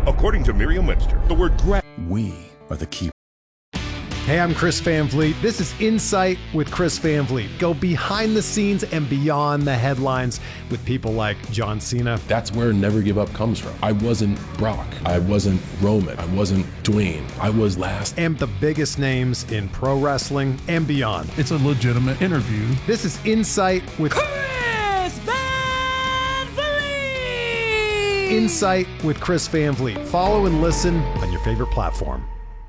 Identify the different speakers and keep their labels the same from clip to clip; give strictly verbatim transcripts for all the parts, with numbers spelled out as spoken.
Speaker 1: According to Merriam-Webster, the word grab...
Speaker 2: We are the key.
Speaker 3: Hey, I'm Chris Van Vliet. This is Insight with Chris Van Vliet. Go behind the scenes and beyond the headlines with people like John Cena.
Speaker 2: That's where Never Give Up comes from. I wasn't Brock. I wasn't Roman. I wasn't Dwayne. I was last.
Speaker 3: And the biggest names in pro wrestling and beyond.
Speaker 4: It's a legitimate interview.
Speaker 3: This is Insight with
Speaker 5: Chris Van Vliet.
Speaker 3: Insight with Chris Van Vliet. Follow and listen on your favorite platform.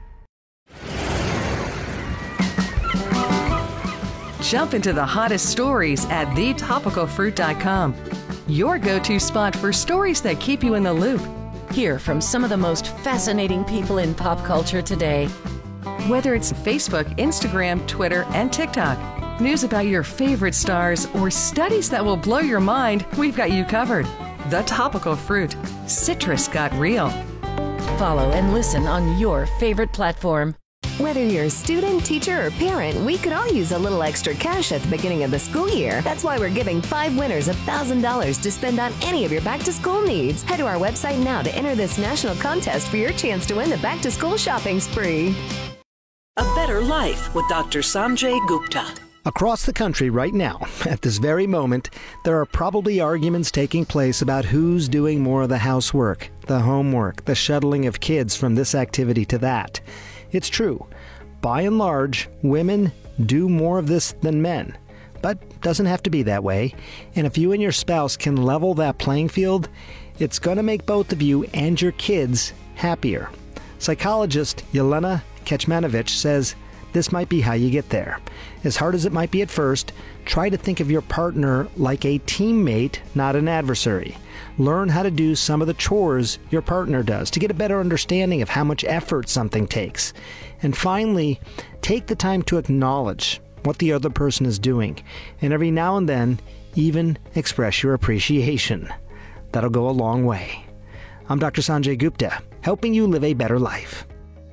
Speaker 6: Jump into the hottest stories at the topical fruit dot com. Your go-to spot for stories that keep you in the loop.
Speaker 7: Hear from some of the most fascinating people in pop culture today.
Speaker 6: Whether it's Facebook, Instagram, Twitter, and TikTok, news about your favorite stars, or studies that will blow your mind, we've got you covered. The Topical Fruit. Citrus got real.
Speaker 7: Follow and listen on your favorite platform.
Speaker 8: Whether you're a student, teacher, or parent, we could all use a little extra cash at the beginning of the school year. That's why we're giving five winners one thousand dollars to spend on any of your back-to-school needs. Head to our website now to enter this national contest for your chance to win the back-to-school shopping spree.
Speaker 9: A Better Life with Doctor Sanjay Gupta.
Speaker 10: Across the country right now, at this very moment, there are probably arguments taking place about who's doing more of the housework, the homework, the shuttling of kids from this activity to that. It's true. By and large, women do more of this than men. But doesn't have to be that way. And if you and your spouse can level that playing field, it's going to make both of you and your kids happier. Psychologist Yelena Kecmanovic says this might be how you get there. As hard as it might be at first, try to think of your partner like a teammate, not an adversary. Learn how to do some of the chores your partner does to get a better understanding of how much effort something takes. And finally, take the time to acknowledge what the other person is doing. And every now and then, even express your appreciation. That'll go a long way. I'm Doctor Sanjay Gupta, helping you live a better life.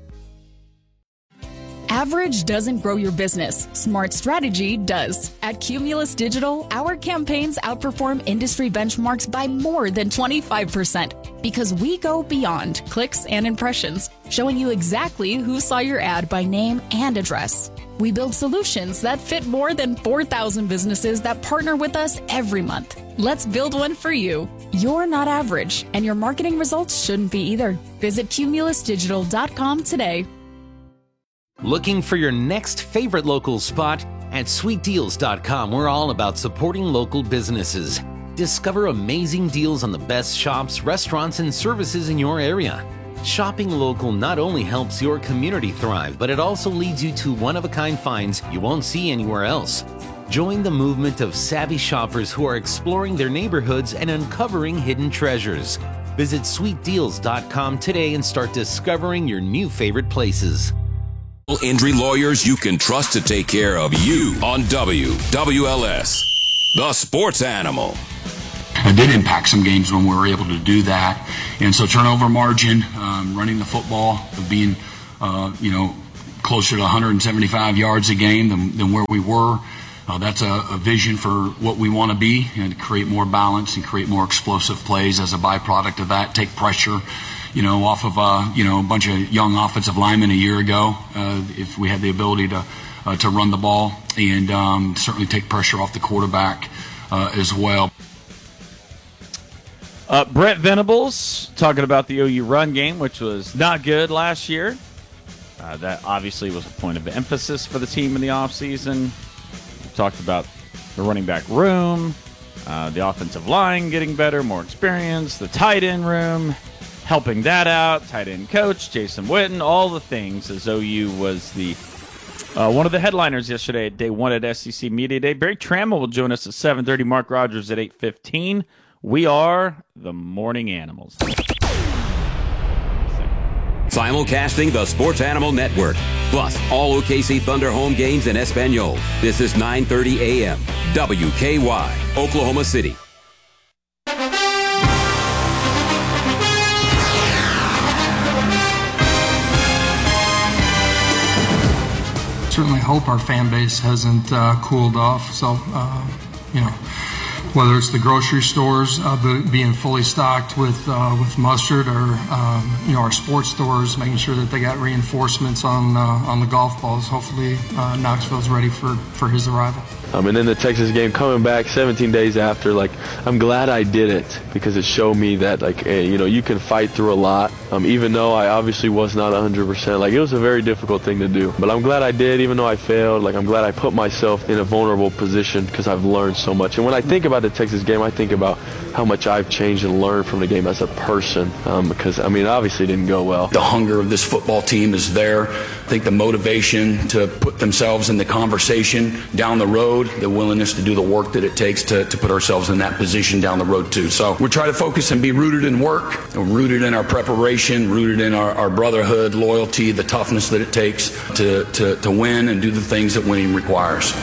Speaker 11: Average doesn't grow your business. Smart strategy does. At Cumulus Digital, our campaigns outperform industry benchmarks by more than twenty-five percent because we go beyond clicks and impressions, showing you exactly who saw your ad by name and address. We build solutions that fit more than four thousand businesses that partner with us every month. Let's build one for you. You're not average, and your marketing results shouldn't be either. Visit cumulus digital dot com today.
Speaker 12: Looking for your next favorite local spot? At sweet deals dot com, we're all about supporting local businesses. Discover amazing deals on the best shops, restaurants, and services in your area. Shopping local not only helps your community thrive, but it also leads you to one-of-a-kind finds you won't see anywhere else. Join the movement of savvy shoppers who are exploring their neighborhoods and uncovering hidden treasures. Visit sweet deals dot com today and start discovering your new favorite places.
Speaker 13: Injury lawyers you can trust to take care of you on W W L S, the sports animal.
Speaker 14: It did impact some games when we were able to do that. And so turnover margin, um, running the football, being, uh, you know, closer to one hundred seventy-five yards a game than, than where we were. Uh, that's a, a vision for what we want to be, and create more balance and create more explosive plays as a byproduct of that. Take pressure, you know, off of uh, you know a bunch of young offensive linemen a year ago. Uh, if we had the ability to uh, to run the ball, and um, certainly take pressure off the quarterback uh, as well.
Speaker 15: Uh, Brent Venables talking about the O U run game, which was not good last year. Uh, that obviously was a point of emphasis for the team in the offseason. We talked about the running back room, uh, the offensive line getting better, more experience, the tight end room, helping that out, tight end coach, Jason Witten, all the things, as O U was the uh, one of the headliners yesterday at day one at S E C Media Day. Barry Trammell will join us at seven thirty, Mark Rogers at eight fifteen. We are the Morning Animals.
Speaker 13: Simulcasting the Sports Animal Network, plus all O K C Thunder home games in Espanol. This is nine thirty a.m. W K Y, Oklahoma City.
Speaker 16: Certainly hope our fan base hasn't uh, cooled off. So, uh, you know,
Speaker 4: whether it's the grocery stores uh, being fully stocked with uh, with mustard, or um, you know, our sports stores making sure that they got reinforcements on uh, on the golf balls. Hopefully, uh, Knoxville's ready for, for his arrival.
Speaker 16: Um, and then the Texas game coming back seventeen days after, like, I'm glad I did it because it showed me that, like, hey, you know, you can fight through a lot. Um, even though I obviously was not one hundred percent, like, it was a very difficult thing to do. But I'm glad I did, even though I failed. Like, I'm glad I put myself in a vulnerable position because I've learned so much. And when I think about the Texas game, I think about how much I've changed and learned from the game as a person. Um, because, I mean, obviously it didn't go well.
Speaker 14: The hunger of this football team is there. I think the motivation to put themselves in the conversation down the road, the willingness to do the work that it takes to, to put ourselves in that position down the road too. So we try to focus and be rooted in work, rooted in our preparation, rooted in our, our brotherhood, loyalty, the toughness that it takes to, to, to win and do the things that winning requires.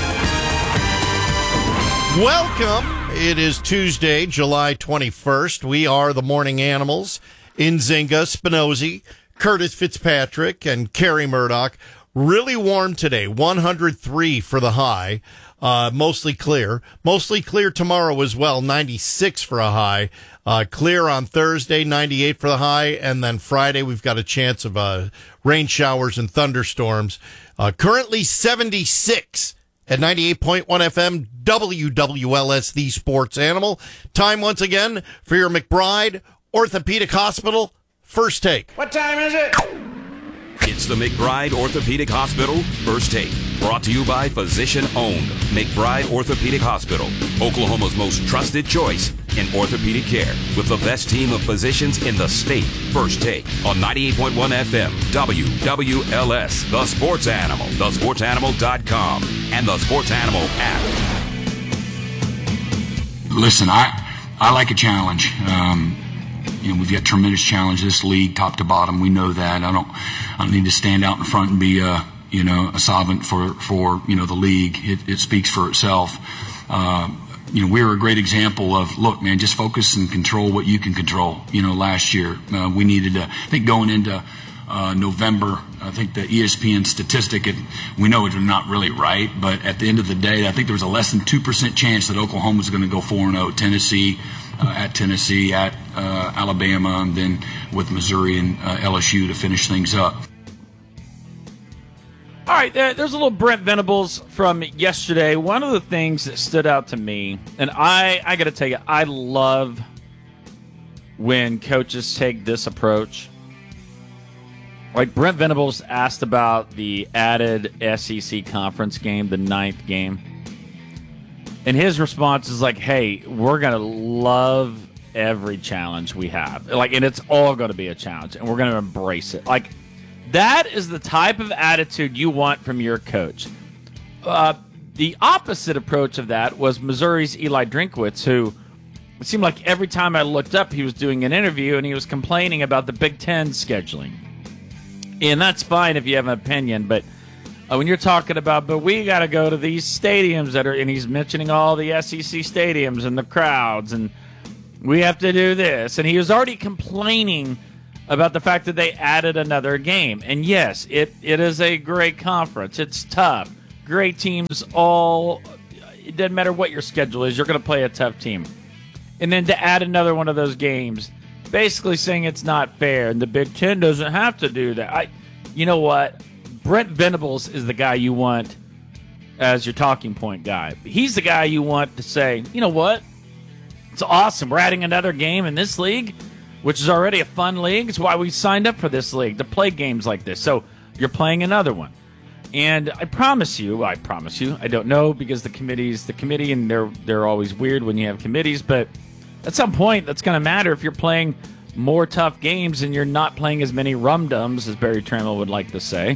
Speaker 17: Welcome. It is Tuesday, July twenty-first. We are the Morning Animals. Nzinga, Spinozzi, Curtis Fitzpatrick, and Carrie Murdoch. Really warm today, one hundred three for the high, uh, mostly clear. Mostly clear tomorrow as well, ninety-six for a high. Uh, clear on Thursday, ninety-eight for the high, and then Friday we've got a chance of uh, rain showers and thunderstorms. Uh, currently seventy-six at ninety-eight point one F M, W W L S, the Sports Animal. Time once again for your McBride Orthopedic Hospital First Take.
Speaker 18: What time is it?
Speaker 13: It's the McBride Orthopedic Hospital First Take, brought to you by Physician Owned McBride Orthopedic Hospital, Oklahoma's most trusted choice in orthopedic care, with the best team of physicians in the state. First Take on ninety-eight point one F M, W W L S, The Sports Animal, the sports animal dot com, and the Sports Animal app.
Speaker 14: Listen, I I like a challenge. Um, You know, we've got tremendous challenge this league, top to bottom. We know that. I don't, I don't need to stand out in front and be, uh, you know, a solvent for, for you know, the league. It, it speaks for itself. Uh, you know, we were a great example of, look, man, just focus and control what you can control. You know, last year uh, we needed to, I think going into uh, November, I think the E S P N statistic, it, we know it's not really right, but at the end of the day, I think there was a less than two percent chance that Oklahoma was going to go four and oh. Tennessee, Uh, at Tennessee, at uh, Alabama, and then with Missouri and uh, L S U to finish things up.
Speaker 15: All right, there, there's a little Brent Venables from yesterday. One of the things that stood out to me, and I, I got to tell you, I love when coaches take this approach. Like Brent Venables asked about the added S E C conference game, the ninth game. And his response is like, hey, we're going to love every challenge we have. Like, and it's all going to be a challenge, and we're going to embrace it. Like, that is the type of attitude you want from your coach. Uh, the opposite approach of that was Missouri's Eli Drinkwitz, who it seemed like every time I looked up, he was doing an interview, and he was complaining about the Big Ten scheduling. And that's fine if you have an opinion, but Uh, when you're talking about, but we got to go to these stadiums that are, and he's mentioning all the S E C stadiums and the crowds, and we have to do this. And he was already complaining about the fact that they added another game. And yes, it, it is a great conference. It's tough. Great teams all, it doesn't matter what your schedule is, you're going to play a tough team. And then to add another one of those games, basically saying it's not fair, and the Big Ten doesn't have to do that. I, you know what? Brent Venables is the guy you want as your talking point guy. He's the guy you want to say, you know what? It's awesome. We're adding another game in this league, which is already a fun league. It's why we signed up for this league, to play games like this. So you're playing another one. And I promise you, I promise you, I don't know because the committee's the committee, and they're they're always weird when you have committees, but at some point that's going to matter if you're playing more tough games and you're not playing as many rum-dums, as Barry Trammell would like to say.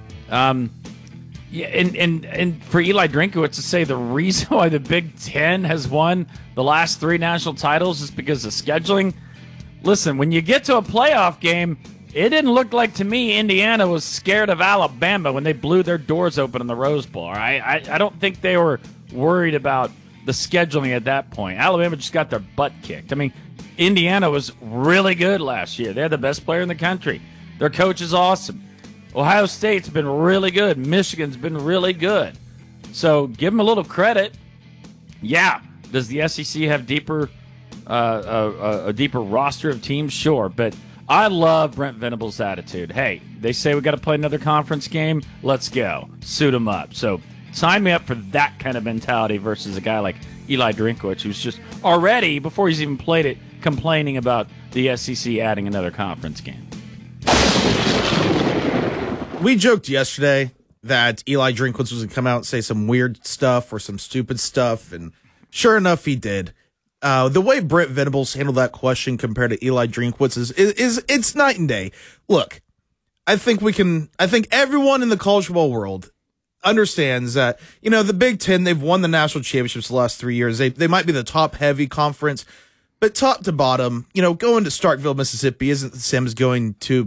Speaker 15: Um, yeah, and, and, and for Eli Drinkwitz to say the reason why the Big Ten has won the last three national titles is because of scheduling. Listen, when you get to a playoff game, it didn't look like to me Indiana was scared of Alabama when they blew their doors open in the Rose Bowl. Right? I, I don't think they were worried about the scheduling at that point. Alabama just got their butt kicked. I mean, Indiana was really good last year. They're the best player in the country. Their coach is awesome. Ohio State's been really good. Michigan's been really good. So give them a little credit. Yeah, Does the S E C have deeper, uh, a, a deeper roster of teams? Sure, but I love Brent Venables' attitude. Hey, they say we got to play another conference game. Let's go. Suit them up. So sign me up for that kind of mentality versus a guy like Eli Drinkwitz, who's just already, before he's even played it, complaining about the S E C adding another conference game.
Speaker 18: We joked yesterday that Eli Drinkwitz was going to come out and say some weird stuff or some stupid stuff, and sure enough, he did. Uh, the way Brent Venables handled that question compared to Eli Drinkwitz is, is, is it's night and day. Look, I think we can, I think everyone in the college football world understands that, you know, the Big Ten, they've won the national championships the last three years. They, they might be the top heavy conference, but top to bottom, you know, going to Starkville, Mississippi isn't the same as going to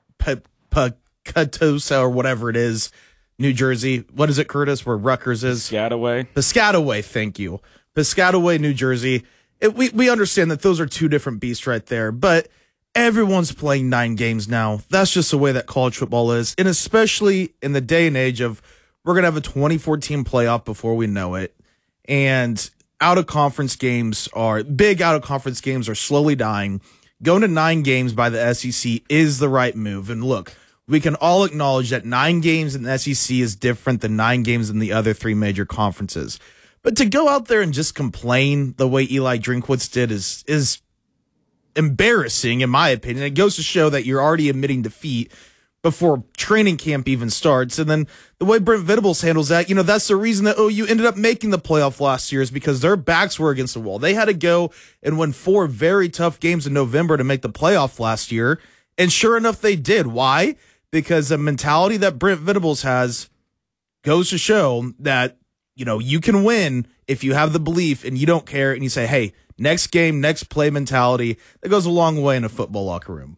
Speaker 18: Pocatosa or whatever it is, New Jersey. What is it, Curtis, where Rutgers is?
Speaker 15: Piscataway.
Speaker 18: Piscataway, thank you. Piscataway, New Jersey. It, we, we understand that those are two different beasts right there, but everyone's playing nine games now. That's just the way that college football is, and especially in the day and age of we're going to have a twenty fourteen playoff before we know it, and out-of-conference games are, big out-of-conference games are slowly dying. Going to nine games by the S E C is the right move, and look, we can all acknowledge that nine games in the S E C is different than nine games in the other three major conferences. But to go out there and just complain the way Eli Drinkwitz did is is embarrassing, in my opinion. It goes to show that you're already admitting defeat before training camp even starts. And then the way Brent Venables handles that, you know, that's the reason that O U ended up making the playoff last year, is because their backs were against the wall. They had to go and win four very tough games in November to make the playoff last year. And sure enough, they did. Why? Because the mentality that Brent Venables has goes to show that, you know, you can win if you have the belief and you don't care and you say, hey, next game, next play mentality. That goes a long way in a football locker room.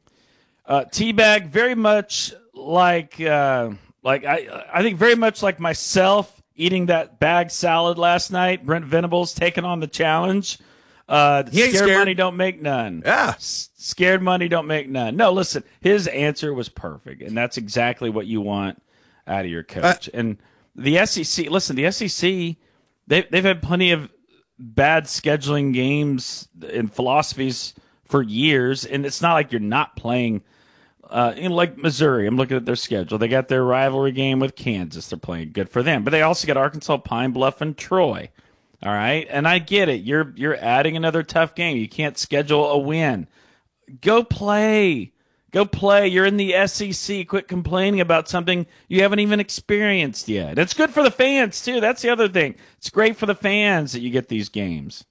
Speaker 15: Uh, T-Bag, very much like, uh, like I, I think very much like myself eating that bag salad last night. Brent Venables taking on the challenge. Uh,
Speaker 18: he ain't
Speaker 15: scared,
Speaker 18: scared
Speaker 15: money don't make none.
Speaker 18: Yeah.
Speaker 15: S- scared money don't make none. No, listen, his answer was perfect, and that's exactly what you want out of your coach. Uh, and the S E C, listen, the S E C, they, they've had plenty of bad scheduling games and philosophies for years, and it's not like you're not playing. Uh, in like Missouri, I'm looking at their schedule. They got their rivalry game with Kansas. They're playing, good for them. But they also got Arkansas, Pine Bluff, and Troy. All right, and I get it. You're you're adding another tough game. You can't schedule a win. Go play. Go play. You're in the S E C. Quit complaining about something you haven't even experienced yet. It's good for the fans, too. That's the other thing. It's great for the fans that you get these games.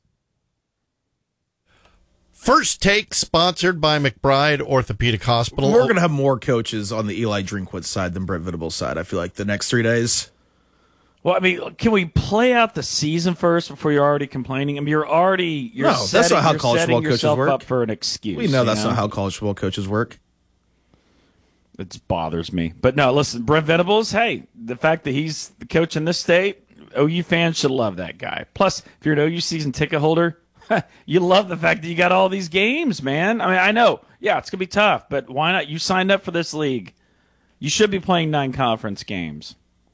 Speaker 17: First Take, sponsored by McBride Orthopedic Hospital.
Speaker 18: We're going to have more coaches on the Eli Drinkwitz side than Brent Venables' side, I feel like, the next three days.
Speaker 15: Well, I mean, can we play out the season first before you're already complaining? I mean, you're already you're
Speaker 18: no,
Speaker 15: setting,
Speaker 18: that's not how
Speaker 15: you're
Speaker 18: college football coaches
Speaker 15: yourself
Speaker 18: work.
Speaker 15: Up for an excuse.
Speaker 18: We know that's
Speaker 15: know?
Speaker 18: not how college football coaches work.
Speaker 15: It bothers me. But no, listen, Brent Venables, hey, the fact that he's the coach in this state, O U fans should love that guy. Plus, if you're an O U season ticket holder, you love the fact that you got all these games, man. I mean, I know, yeah, it's going to be tough, but why not? You signed up for this league. You should be playing nine conference games.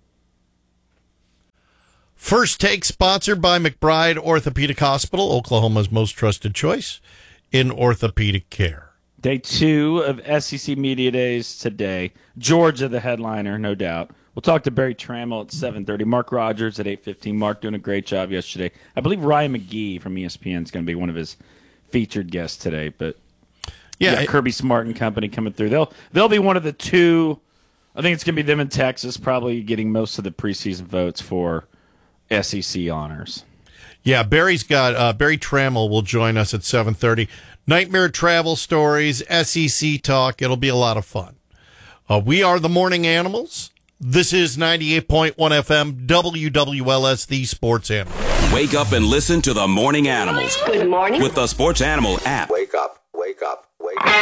Speaker 17: First Take, sponsored by McBride Orthopedic Hospital, Oklahoma's most trusted choice in orthopedic care.
Speaker 15: Day two of S E C Media Days today. Georgia, the headliner, no doubt. We'll talk to Barry Trammell at seven thirty. Mark Rogers at eight fifteen. Mark doing a great job yesterday. I believe Ryan McGee from E S P N is going to be one of his featured guests today. But yeah, yeah Kirby Smart and company coming through. They'll they'll be one of the two. I think it's going to be them in Texas, probably getting most of the preseason votes for S E C honors.
Speaker 17: Yeah, Barry's got uh, Barry Trammell will join us at seven thirty. Nightmare travel stories, S E C talk. It'll be a lot of fun. Uh, we are the Morning Animals. This is ninety-eight point one F M, W W L S, the Sports Animal.
Speaker 13: Wake up and listen to the Morning Animals.
Speaker 8: Good morning.
Speaker 13: With the Sports Animal app.
Speaker 19: Wake up, wake up, wake up.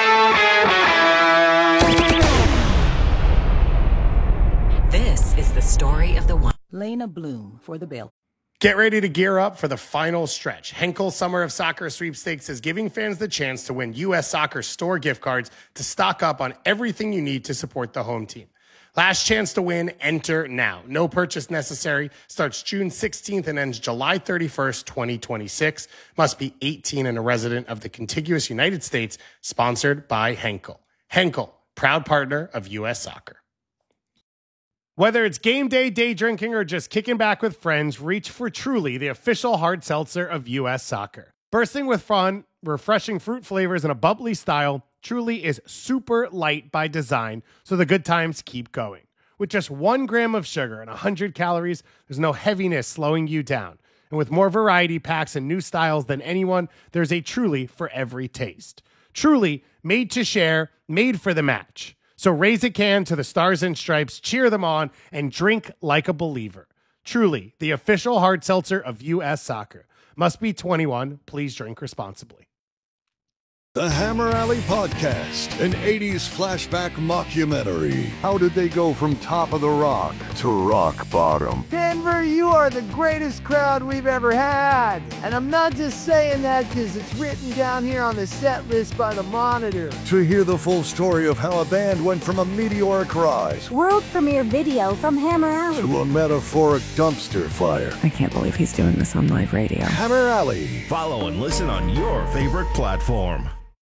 Speaker 9: This is the story of the one.
Speaker 20: Lena Bloom for the Bill.
Speaker 21: Get ready to gear up for the final stretch. Henkel Summer of Soccer Sweepstakes is giving fans the chance to win U S Soccer store gift cards to stock up on everything you need to support the home team. Last chance to win, enter now. No purchase necessary. Starts June sixteenth and ends July thirty-first, twenty twenty-six. Must be eighteen and a resident of the contiguous United States. Sponsored by Henkel. Henkel, proud partner of U S Soccer. Whether it's game day, day drinking, or just kicking back with friends, reach for Truly, the official hard seltzer of U S Soccer. Bursting with fun, refreshing fruit flavors, and a bubbly style, Truly is super light by design, so the good times keep going. With just one gram of sugar and one hundred calories, there's no heaviness slowing you down. And with more variety packs and new styles than anyone, there's a Truly for every taste. Truly, made to share, made for the match. So raise a can to the Stars and Stripes, cheer them on, and drink like a believer. Truly, the official hard seltzer of U S Soccer. Must be twenty-one. Please drink responsibly.
Speaker 1: The Hammer Alley Podcast, an eighties flashback mockumentary. How did they go from top of the rock to rock bottom?
Speaker 22: Denver, you are the greatest crowd we've ever had. And I'm not just saying that because it's written down here on the set list by the Monitor.
Speaker 1: To hear the full story of how a band went from a meteoric rise,
Speaker 23: world premiere video from Hammer Alley,
Speaker 1: to a metaphoric dumpster fire.
Speaker 24: I can't believe he's doing this on live radio.
Speaker 1: Hammer Alley.
Speaker 25: Follow and listen on your favorite platform.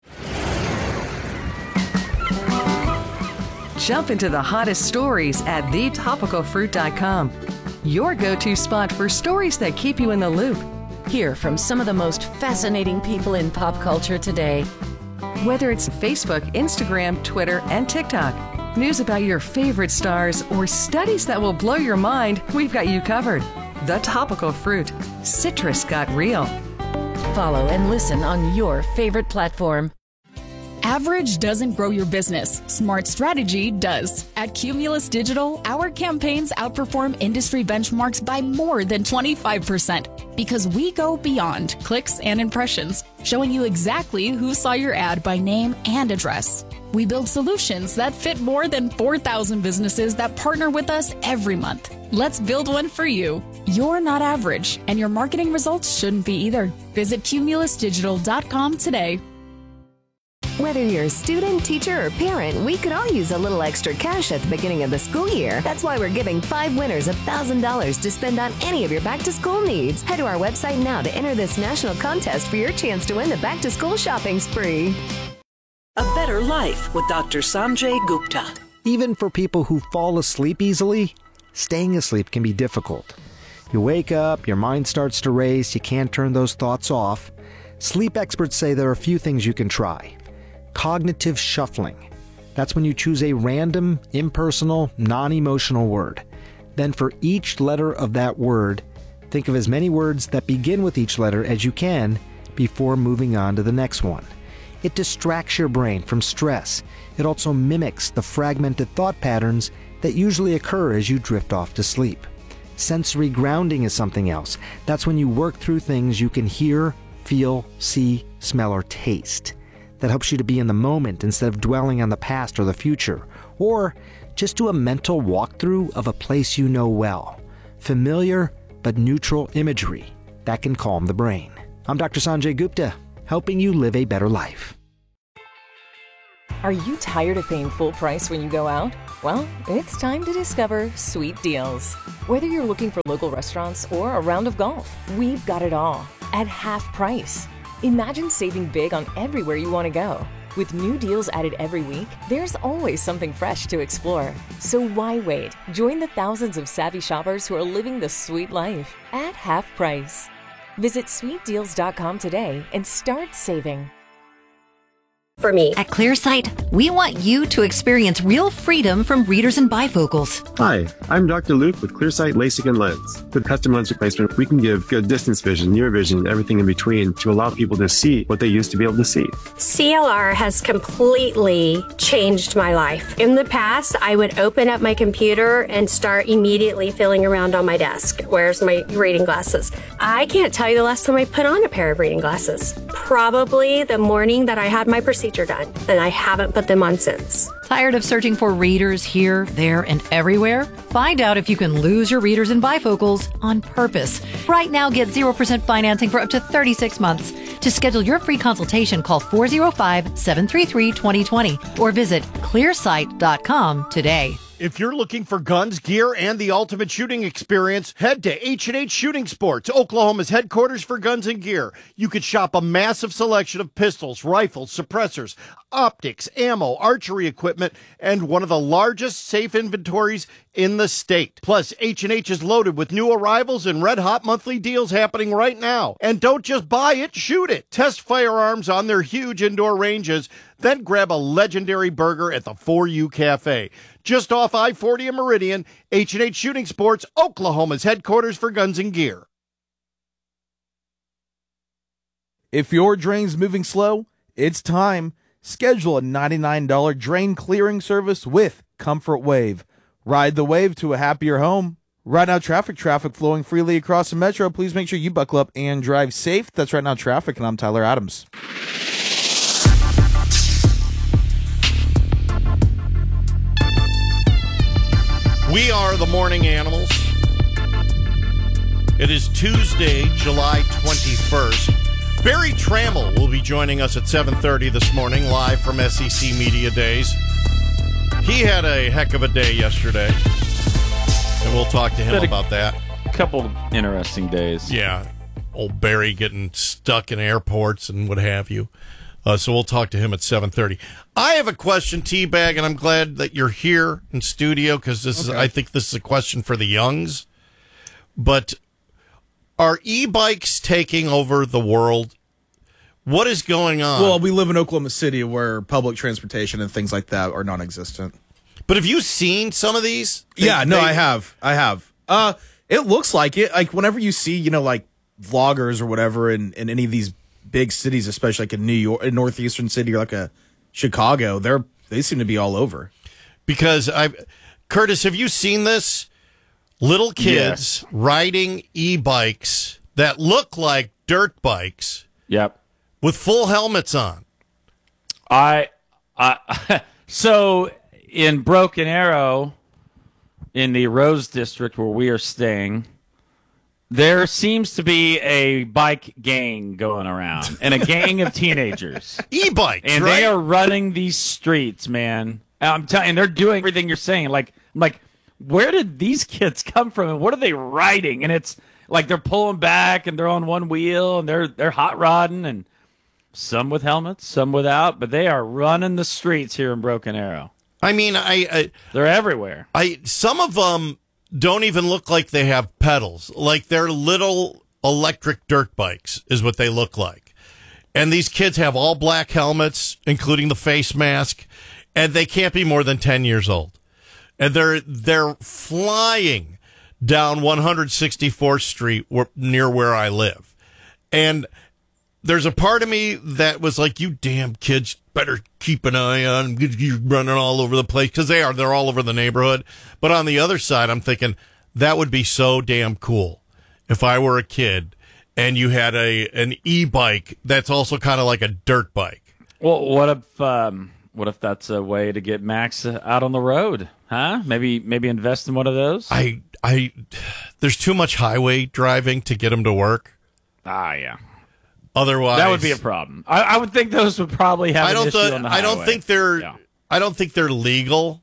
Speaker 6: Jump into the hottest stories at the topical fruit dot com. Your go-to spot for stories that keep you in the loop.
Speaker 7: Hear from some of the most fascinating people in pop culture today.
Speaker 6: Whether it's Facebook, Instagram, Twitter, and TikTok, news about your favorite stars, or studies that will blow your mind, we've got you covered. The Topical Fruit. Citrus got real.
Speaker 7: Follow and listen on your favorite platform.
Speaker 11: Average doesn't grow your business. Smart strategy does. At Cumulus Digital, our campaigns outperform industry benchmarks by more than twenty-five percent because we go beyond clicks and impressions, showing you exactly who saw your ad by name and address. We build solutions that fit more than four thousand businesses that partner with us every month. Let's build one for you. You're not average, and your marketing results shouldn't be either. Visit cumulus digital dot com today.
Speaker 8: Whether you're a student, teacher, or parent, we could all use a little extra cash at the beginning of the school year. That's why we're giving five winners one thousand dollars to spend on any of your back-to-school needs. Head to our website now to enter this national contest for your chance to win the back-to-school shopping spree.
Speaker 9: A Better Life with Doctor Sanjay Gupta.
Speaker 10: Even for people who fall asleep easily, staying asleep can be difficult. You wake up, your mind starts to race, you can't turn those thoughts off. Sleep experts say there are a few things you can try. Cognitive shuffling. That's when you choose a random, impersonal, non-emotional word. Then for each letter of that word, think of as many words that begin with each letter as you can before moving on to the next one. It distracts your brain from stress. It also mimics the fragmented thought patterns that usually occur as you drift off to sleep. Sensory grounding is something else. That's when you work through things you can hear, feel, see, smell, or taste. That helps you to be in the moment instead of dwelling on the past or the future. Or just do a mental walkthrough of a place you know well. Familiar but neutral imagery. That can calm the brain. I'm Doctor Sanjay Gupta, helping you live a better life.
Speaker 26: Are you tired of paying full price when you go out? Well, it's time to discover Sweet Deals. Whether you're looking for local restaurants or a round of golf, we've got it all at half price. Imagine saving big on everywhere you want to go. With new deals added every week, there's always something fresh to explore. So why wait? Join the thousands of savvy shoppers who are living the sweet life at half price. Visit sweet deals dot com today and start saving.
Speaker 27: For me. At ClearSight, we want you to experience real freedom from readers and bifocals.
Speaker 28: Hi, I'm Doctor Luke with ClearSight LASIK and Lens. With custom lens replacement, we can give good distance vision, near vision, and everything in between to allow people to see what they used to be able to see.
Speaker 29: C L R has completely changed my life. In the past, I would open up my computer and start immediately feeling around on my desk. Where's my reading glasses? I can't tell you the last time I put on a pair of reading glasses. Probably the morning that I had my procedure done, and I haven't put them on since.
Speaker 27: Tired of searching for readers here, there, and everywhere? Find out if you can lose your readers and bifocals on purpose. Right now, get zero percent financing for up to thirty-six months. To schedule your free consultation, call four oh five, seven three three, two oh two oh or visit clearsight dot com today.
Speaker 17: If you're looking for guns, gear, and the ultimate shooting experience, head to H and H Shooting Sports, Oklahoma's headquarters for guns and gear. You could shop a massive selection of pistols, rifles, suppressors, optics, ammo, archery equipment, and one of the largest safe inventories in the state. Plus, H and H is loaded with new arrivals and red-hot monthly deals happening right now. And don't just buy it, shoot it. Test firearms on their huge indoor ranges, then grab a legendary burger at the For You Cafe. Just off I forty and Meridian, H and H Shooting Sports, Oklahoma's headquarters for guns and gear.
Speaker 2: If your drain's moving slow, it's time. Schedule a ninety-nine dollars drain clearing service with Comfort Wave. Ride the wave to a happier home. Right Now Traffic, traffic flowing freely across the metro. Please make sure you buckle up and drive safe. That's Right Now Traffic, and I'm Tyler Adams.
Speaker 17: We are the Morning Animals. It is Tuesday, July twenty-first. Barry Trammell will be joining us at seven thirty this morning, live from S E C Media Days. He had a heck of a day yesterday, and we'll talk to him about that.
Speaker 3: A couple interesting days.
Speaker 17: Yeah, old Barry getting stuck in airports and what have you. Uh, so we'll talk to him at seven thirty. I have a question, T-Bag, and I'm glad that you're here in studio because this okay. is. I think this is a question for the youngs. But are e-bikes taking over the world? What is going on?
Speaker 4: Well, we live in Oklahoma City where public transportation and things like that are non-existent.
Speaker 17: But have you seen some of these?
Speaker 4: They, yeah, no, they... I have. I have. Uh, it looks like it. Like whenever you see, you know, like vloggers or whatever in, in any of these big cities, especially like in New York, a northeastern city or like a Chicago, they're they seem to be all over.
Speaker 17: Because I, Curtis, have you seen this? Little kids yes. riding e-bikes that look like dirt bikes.
Speaker 3: Yep.
Speaker 17: With full helmets on.
Speaker 3: I, I so in Broken Arrow, in the Rose District where we are staying, there seems to be a bike gang going around and a gang of teenagers.
Speaker 17: E-bikes,
Speaker 3: and
Speaker 17: right?
Speaker 3: they are running these streets, man. I'm telling, and they're doing everything you're saying. Like, I'm like, where did these kids come from, and what are they riding? And it's like they're pulling back, and they're on one wheel, and they're they're hot rodding, and some with helmets, some without, but they are running the streets here in Broken Arrow.
Speaker 17: I mean, I, I
Speaker 3: they're everywhere.
Speaker 17: I some of them don't even look like they have pedals. Like they're little electric dirt bikes is what they look like. And these kids have all black helmets, including the face mask, and they can't be more than ten years old. And they're they're flying down one sixty-fourth Street near where I live. And there's a part of me that was like, you damn kids better keep an eye on them. You're running all over the place. Because they are. They're all over the neighborhood. But on the other side, I'm thinking, that would be so damn cool if I were a kid and you had a an e-bike that's also kind of like a dirt bike.
Speaker 3: Well, what if um, what if that's a way to get Max out on the road? Huh? Maybe maybe invest in one of those?
Speaker 17: I I there's too much highway driving to get him to work.
Speaker 3: Ah, yeah.
Speaker 17: Otherwise,
Speaker 3: that would be a problem. I, I would think those would probably have
Speaker 17: I don't
Speaker 3: an issue
Speaker 17: th-
Speaker 3: on the
Speaker 17: I
Speaker 3: highway.
Speaker 17: don't think they're.
Speaker 3: Yeah.
Speaker 17: I don't think they're legal.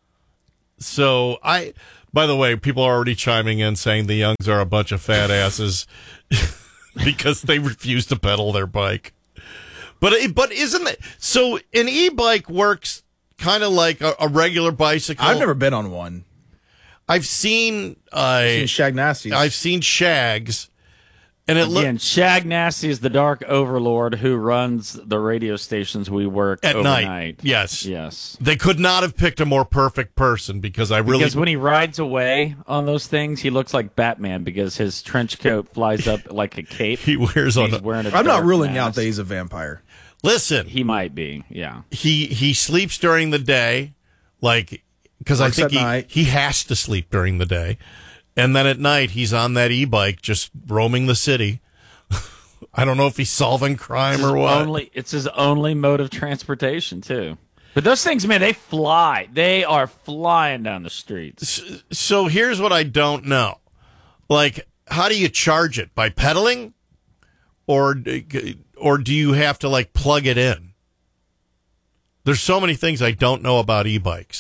Speaker 17: So I. By the way, people are already chiming in saying the Youngs are a bunch of fat asses because they refuse to pedal their bike. But it, but isn't it so? An e-bike works kind of like a, a regular bicycle.
Speaker 4: I've never been on one.
Speaker 17: I've seen. Uh, I've
Speaker 4: seen Shag Nasties.
Speaker 17: I've seen Shags. And it
Speaker 3: Again,
Speaker 17: lo-
Speaker 3: Shag Nasty is the dark overlord who runs the radio stations we work
Speaker 17: at
Speaker 3: overnight.
Speaker 17: night. Yes,
Speaker 3: yes.
Speaker 17: They could not have picked a more perfect person because I really
Speaker 3: because when he rides away on those things, he looks like Batman because his trench coat flies up like a cape.
Speaker 17: He wears on.
Speaker 3: He's wearing a
Speaker 4: I'm not ruling
Speaker 3: mask.
Speaker 4: out that he's a vampire.
Speaker 17: Listen,
Speaker 3: he might be. Yeah,
Speaker 17: he he sleeps during the day, like because I think he, he has to sleep during the day. And then at night, he's on that e-bike just roaming the city. I don't know if he's solving crime or what.
Speaker 3: Only, it's his only mode of transportation, too. But those things, man, they fly. They are flying down the streets.
Speaker 17: So here's what I don't know. Like, how do you charge it? By pedaling? Or, or do you have to, like, plug it in? There's so many things I don't know about e-bikes.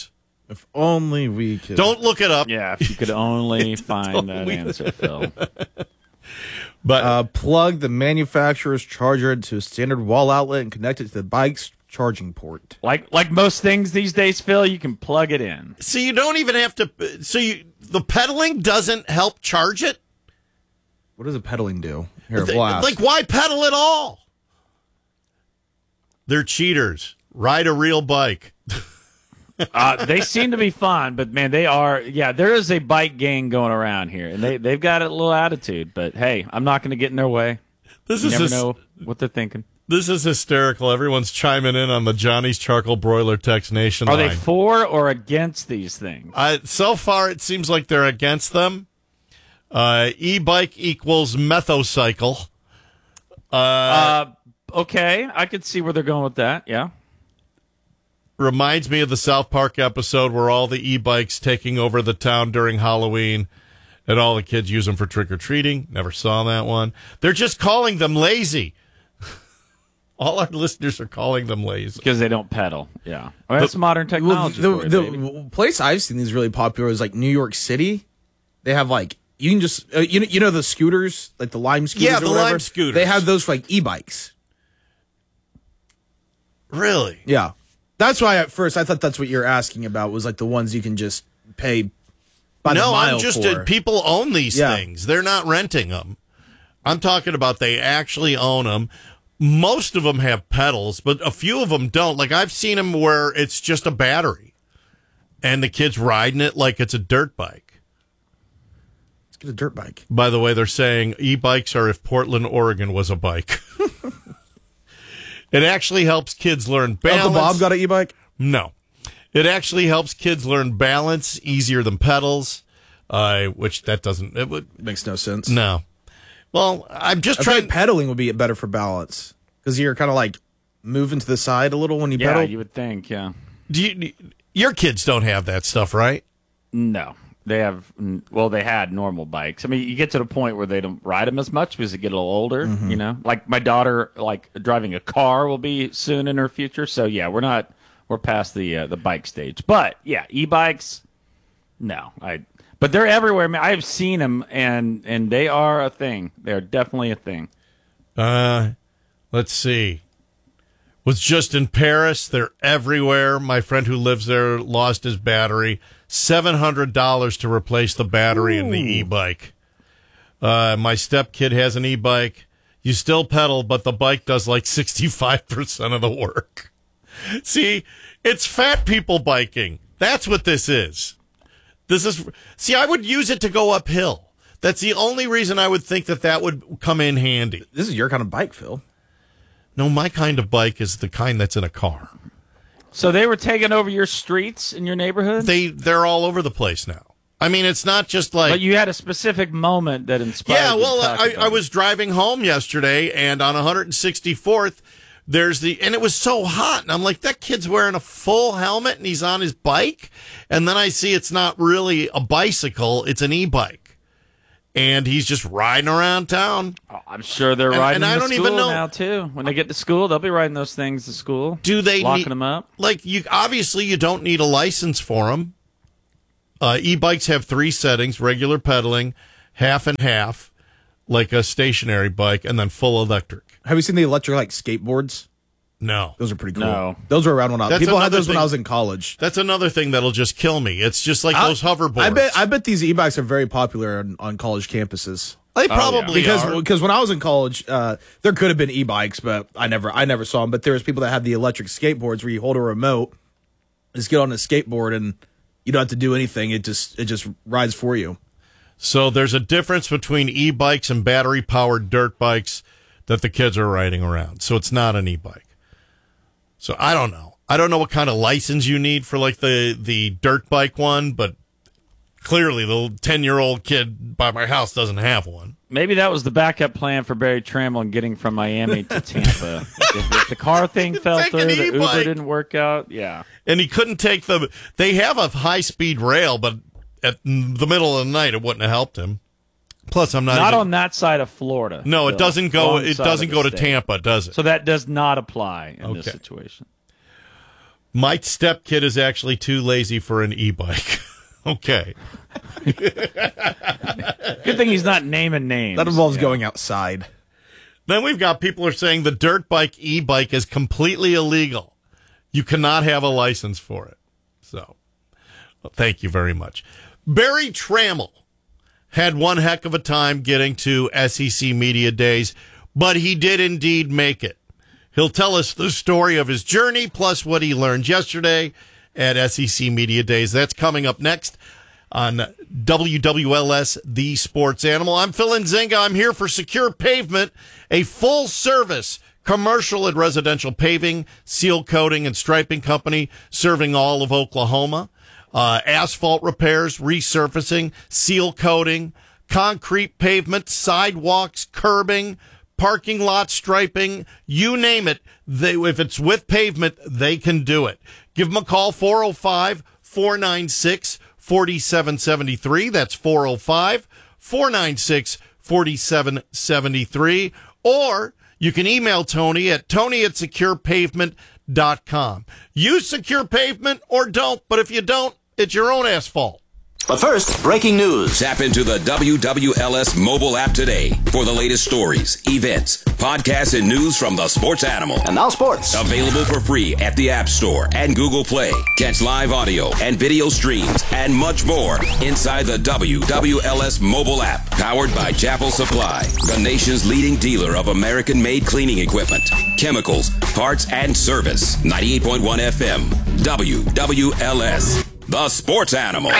Speaker 4: If only we could.
Speaker 17: Don't look it up.
Speaker 3: Yeah, if you could only find that
Speaker 17: only-
Speaker 3: answer, Phil.
Speaker 4: But uh, plug the manufacturer's charger into a standard wall outlet and connect it to the bike's charging port.
Speaker 3: Like like most things these days, Phil, you can plug it in.
Speaker 17: So you don't even have to. So you, the pedaling doesn't help charge it?
Speaker 4: What does a pedaling do? Here,
Speaker 17: Th-
Speaker 4: blast.
Speaker 17: Like, why pedal at all? They're cheaters. Ride a real bike.
Speaker 3: Uh, they seem to be fun, but man, they are. Yeah, there is a bike gang going around here, and they they've got a little attitude. But hey, I'm not going to get in their way.
Speaker 17: This
Speaker 3: you
Speaker 17: is
Speaker 3: never
Speaker 17: his-
Speaker 3: know what they're thinking.
Speaker 17: This is hysterical. Everyone's chiming in on the Johnny's Charcoal Broiler Text Nation
Speaker 3: Are
Speaker 17: line.
Speaker 3: they for or against these things?
Speaker 17: Uh, so far, it seems like they're against them. Uh, e-bike equals methocycle. Uh,
Speaker 3: Uh, okay, I could see where they're going with that. Yeah.
Speaker 17: reminds me of the South Park episode where all the e-bikes taking over the town during Halloween, and all the kids use them for trick-or-treating. Never saw that one. They're just calling them lazy. All our listeners are calling them lazy
Speaker 3: because they don't pedal. Yeah, I mean, that's modern
Speaker 4: Well,
Speaker 3: technology.
Speaker 4: the
Speaker 3: for you,
Speaker 4: the
Speaker 3: baby.
Speaker 4: place I've seen these really popular is like New York City. They have like you can just uh, you know you know the scooters, like the Lime scooters.
Speaker 17: Yeah,
Speaker 4: or
Speaker 17: the
Speaker 4: whatever?
Speaker 17: Lime scooters.
Speaker 4: They have those for like e-bikes.
Speaker 17: Really?
Speaker 4: Yeah, that's why at first I thought that's what you're asking about was like the ones you can just pay. By the
Speaker 17: no,
Speaker 4: mile
Speaker 17: I'm just
Speaker 4: for.
Speaker 17: uh, people own these
Speaker 4: Yeah.
Speaker 17: things. They're not renting them. I'm talking about they actually own them. Most of them have pedals, but a few of them don't. Like I've seen them where it's just a battery, and the kid's riding it like it's a dirt bike.
Speaker 4: Let's get a dirt bike.
Speaker 17: By the way, they're saying e-bikes are if Portland, Oregon was a bike. It actually helps kids learn balance.
Speaker 4: Uncle Bob got an e-bike?
Speaker 17: No. It actually helps kids learn balance easier than pedals, uh, which that doesn't... It would,
Speaker 4: Makes no sense.
Speaker 17: No. Well, I'm just
Speaker 4: I
Speaker 17: trying...
Speaker 4: think pedaling would be better for balance because you're kind of like moving to the side a little when you
Speaker 3: yeah,
Speaker 4: pedal.
Speaker 3: you would think. Yeah.
Speaker 17: Do you, your kids don't have that stuff, right?
Speaker 3: No, they have. Well, they had normal bikes. I mean, you get to the point where they don't ride them as much because they get a little older.
Speaker 4: Mm-hmm.
Speaker 3: You know, like my daughter, like driving a car will be soon in her future. So yeah, we're not. We're past the uh, the bike stage. But yeah, e-bikes. No, I. But they're everywhere. I mean, I've seen them, and and they are a thing. They're definitely a thing.
Speaker 17: Uh, let's see. Was just in Paris. They're everywhere. My friend who lives there lost his battery. seven hundred dollars to replace the battery in the e-bike. Uh, my stepkid has an e-bike. You still pedal, but the bike does like sixty-five percent of the work. See, it's fat people biking. That's what this is. This is, see, I would use it to go uphill. That's the only reason I would think that that would come in handy.
Speaker 4: This is your kind of bike, Phil.
Speaker 17: No, my kind of bike is the kind that's in a car.
Speaker 3: So they were taking over your streets in your neighborhood?
Speaker 17: They, they're all over the place now. I mean, it's not just like...
Speaker 3: But you had a specific moment that inspired
Speaker 17: Yeah,
Speaker 3: you to
Speaker 17: well,
Speaker 3: talk
Speaker 17: I,
Speaker 3: about
Speaker 17: I
Speaker 3: it.
Speaker 17: was driving home yesterday, and on one hundred sixty-fourth, there's the... And it was so hot, and I'm like, that kid's wearing a full helmet, and he's on his bike? And then I see it's not really a bicycle, it's an e-bike. And he's just riding around town.
Speaker 3: Oh, I'm sure they're
Speaker 17: And-
Speaker 3: riding
Speaker 17: and I
Speaker 3: them to
Speaker 17: don't
Speaker 3: school
Speaker 17: even know-
Speaker 3: now, too. When they get to school, they'll be riding those things to school.
Speaker 17: Do they
Speaker 3: Locking
Speaker 17: need,
Speaker 3: them up?
Speaker 17: Like, you obviously, you don't need a license for them. Uh, e-bikes have three settings, regular pedaling, half and half, like a stationary bike, and then full electric.
Speaker 4: Have you seen the electric like skateboards?
Speaker 17: No.
Speaker 4: Those are pretty cool.
Speaker 3: No.
Speaker 4: Those were around when I
Speaker 17: That's
Speaker 4: people had
Speaker 17: another
Speaker 4: those when
Speaker 17: thing-
Speaker 4: I was in college.
Speaker 17: That's another thing that'll just kill me. It's just like
Speaker 4: I-
Speaker 17: those hoverboards.
Speaker 4: I bet I bet these e-bikes are very popular on, on college campuses.
Speaker 17: They probably
Speaker 4: because
Speaker 17: are.
Speaker 4: because when I was in college, uh, there could have been e-bikes, but I never I never saw them. But there was people that had the electric skateboards where you hold a remote, just get on a skateboard, and you don't have to do anything. It just it just rides for you.
Speaker 17: So there's a difference between e-bikes and battery-powered dirt bikes that the kids are riding around. So it's not an e-bike. So I don't know. I don't know what kind of license you need for like the, the dirt bike one, but clearly the ten-year-old kid by my house doesn't have one.
Speaker 3: Maybe that was the backup plan for Barry Trammell in getting from Miami to Tampa. if, if the car thing fell
Speaker 17: Take
Speaker 3: through,
Speaker 17: an
Speaker 3: the Uber
Speaker 17: e-bike.
Speaker 3: didn't work out, yeah.
Speaker 17: And he couldn't take the... They have a high-speed rail, but at the middle of the night, it wouldn't have helped him. Plus, I'm not
Speaker 3: Not
Speaker 17: even-
Speaker 3: on that side of Florida.
Speaker 17: No, it
Speaker 3: Phil.
Speaker 17: doesn't go.
Speaker 3: Wrong
Speaker 17: It
Speaker 3: side
Speaker 17: doesn't
Speaker 3: of
Speaker 17: go
Speaker 3: the
Speaker 17: to
Speaker 3: state.
Speaker 17: Tampa, does it?
Speaker 3: So that does not apply in this
Speaker 17: Okay.
Speaker 3: situation.
Speaker 17: My stepkid is actually too lazy for an e-bike. Okay.
Speaker 3: Good thing he's not naming names.
Speaker 4: That involves yeah. going outside.
Speaker 17: Then we've got people are saying the dirt bike e-bike is completely illegal. You cannot have a license for it. So, well, thank you very much. Barry Trammell had one heck of a time getting to S E C Media Days, but he did indeed make it. He'll tell us the story of his journey, plus what he learned yesterday at S E C Media Days. That's coming up next on W W L S, The Sports Animal. I'm Phil Nzinga. I'm here for Secure Pavement, a full-service commercial and residential paving, seal coating, and striping company serving all of Oklahoma. Uh, asphalt repairs, resurfacing, seal coating, concrete pavement, sidewalks, curbing, parking lot striping, you name it. They, if it's with pavement, they can do it. Give them a call, four oh five, four nine six, four seven seven three. That's four oh five, four nine six, four seven seven three. Or you can email Tony at tony at secure pavement dot com. Use Secure Pavement or don't, but if you don't, it's your own asphalt.
Speaker 5: But first, breaking news. Tap into the W W L S mobile app today for the latest stories, events, podcasts, and news from the Sports Animal. And now sports. Available for free at the App Store and Google Play. Catch live audio and video streams and much more inside the W W L S mobile app. Powered by Chapel Supply, the nation's leading dealer of American-made cleaning equipment, chemicals, parts, and service. ninety-eight point one F M, W W L S. The Sports Animal.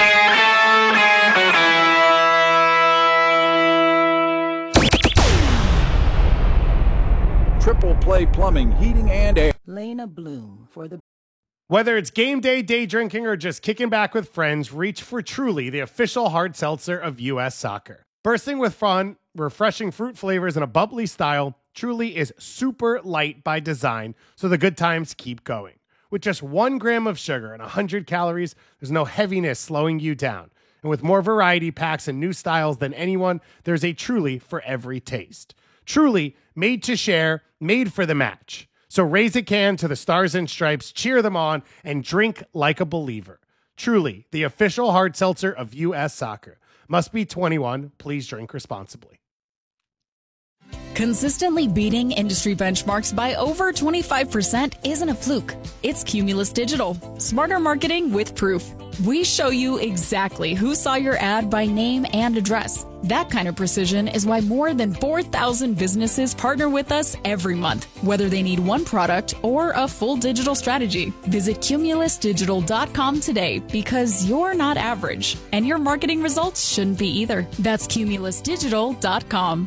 Speaker 12: Triple Play Plumbing, Heating, and Air.
Speaker 13: Lena Bloom for the...
Speaker 21: Whether it's game day, day drinking, or just kicking back with friends, reach for Truly, the official hard seltzer of U S Soccer. Bursting with fun, refreshing fruit flavors, and a bubbly style, Truly is super light by design, so the good times keep going. With just one gram of sugar and one hundred calories, there's no heaviness slowing you down. And with more variety packs and new styles than anyone, there's a Truly for every taste. Truly, made to share, made for the match. So raise a can to the Stars and Stripes, cheer them on, and drink like a believer. Truly, the official hard seltzer of U S Soccer. Must be twenty-one. Please drink responsibly.
Speaker 11: Consistently beating industry benchmarks by over twenty-five percent isn't a fluke. It's Cumulus Digital. Smarter marketing with proof. We show you exactly who saw your ad by name and address. That kind of precision is why more than four thousand businesses partner with us every month, whether they need one product or a full digital strategy. Visit cumulus digital dot com today because you're not average, and your marketing results shouldn't be either. That's cumulus digital dot com.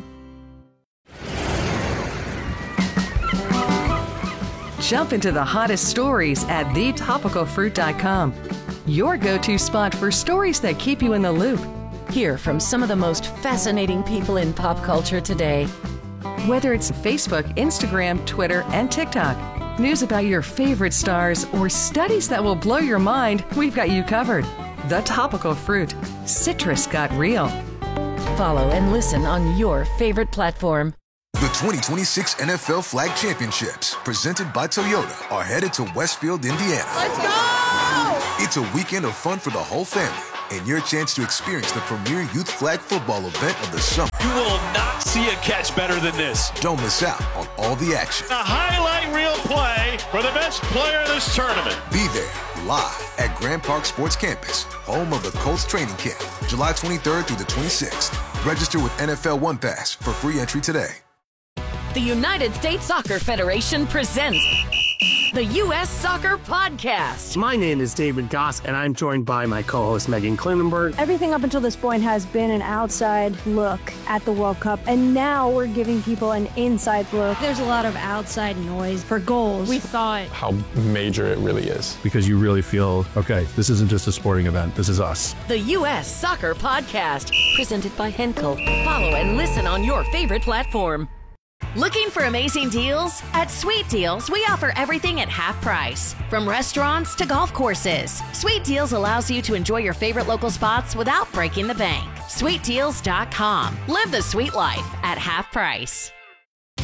Speaker 6: Jump into the hottest stories at the topical fruit dot com. Your go-to spot for stories that keep you in the loop.
Speaker 7: Hear from some of the most fascinating people in pop culture today.
Speaker 6: Whether it's Facebook, Instagram, Twitter, and TikTok, news about your favorite stars, or studies that will blow your mind, we've got you covered. The Topical Fruit. Citrus got real.
Speaker 7: Follow and listen on your favorite platform.
Speaker 14: The twenty twenty-six N F L Flag Championships, presented by Toyota, are headed to Westfield, Indiana.
Speaker 15: Let's go!
Speaker 14: It's a weekend of fun for the whole family, and your chance to experience the premier youth flag football event of the summer.
Speaker 15: You will not see a catch better than this.
Speaker 14: Don't miss out on all the action.
Speaker 15: A highlight reel play for the best player in this tournament.
Speaker 14: Be there, live at Grand Park Sports Campus, home of the Colts training camp, July twenty-third through the twenty-sixth. Register with N F L One Pass for free entry today.
Speaker 7: The United States Soccer Federation presents the U S Soccer Podcast.
Speaker 16: My name is David Goss, and I'm joined by my co-host Megan Klinenberg.
Speaker 23: Everything up until this point has been an outside look at the World Cup, and now we're giving people an inside look. There's a lot of outside noise for goals. We thought
Speaker 18: how major it really is, because you really feel, okay, this isn't just a sporting event, this is us.
Speaker 7: The U S Soccer Podcast, presented by Henkel. Follow and listen on your favorite platform. Looking for amazing deals? At Sweet Deals, we offer everything at half price. From restaurants to golf courses, Sweet Deals allows you to enjoy your favorite local spots without breaking the bank. sweet deals dot com. Live the sweet life at half price.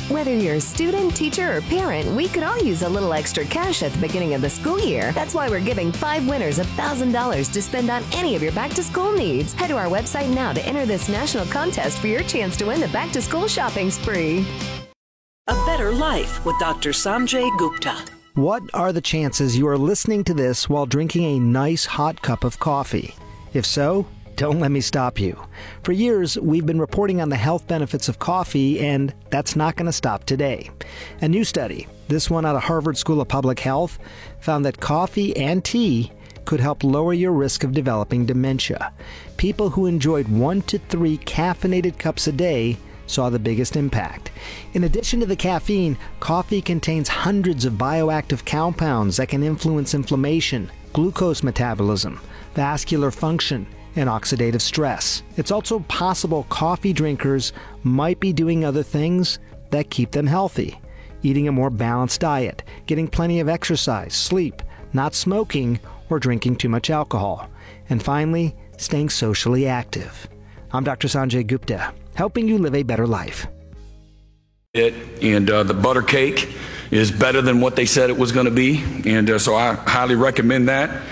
Speaker 1: Whether you're a student, teacher, or parent, we could all use a little extra cash at the beginning of the school year. That's why we're giving five winners one thousand dollars to spend on any of your back-to-school needs. Head to our website now to enter this national contest for your chance to win the back-to-school shopping spree.
Speaker 8: A Better Life with Doctor Sanjay Gupta.
Speaker 9: What are the chances you are listening to this while drinking a nice hot cup of coffee? If so, don't let me stop you. For years, we've been reporting on the health benefits of coffee, and that's not going to stop today. A new study, this one out of Harvard School of Public Health, found that coffee and tea could help lower your risk of developing dementia. People who enjoyed one to three caffeinated cups a day saw the biggest impact. In addition to the caffeine, coffee contains hundreds of bioactive compounds that can influence inflammation, glucose metabolism, vascular function, and oxidative stress. It's also possible coffee drinkers might be doing other things that keep them healthy. Eating a more balanced diet, getting plenty of exercise, sleep, not smoking, or drinking too much alcohol. And finally, staying socially active. I'm Doctor Sanjay Gupta, helping you live a better life.
Speaker 10: It and uh, the butter cake is better than what they said it was going to be, and uh, so I highly recommend that.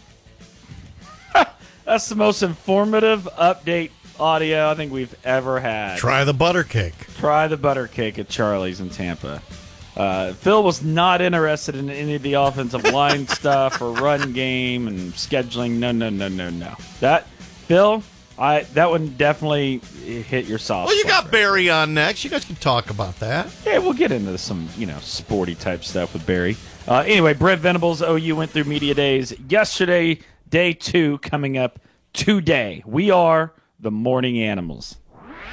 Speaker 3: That's the most informative update audio I think we've ever had.
Speaker 17: Try the butter cake.
Speaker 3: Try the butter cake at Charlie's in Tampa. Uh, Phil was not interested in any of the offensive line stuff or run game and scheduling. No, no, no, no, no. That Phil. I that one definitely hit your soft.
Speaker 17: Well, you got
Speaker 3: right
Speaker 17: Barry on next. You guys can talk about that.
Speaker 3: Yeah, we'll get into some, you know, sporty type stuff with Barry. Uh, anyway, Brent Venables, O U went through media days yesterday. Day two coming up today. We are the Morning Animals.